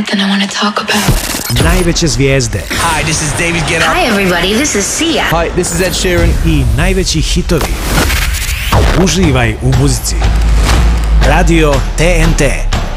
something I want to talk about. Najveće zvijezde. Hi, this is David Guetta. Hi everybody, this is Sia. Hi, this is Ed Sheeran. I najveći hitovi. Uživaj u muzici. Radio TNT.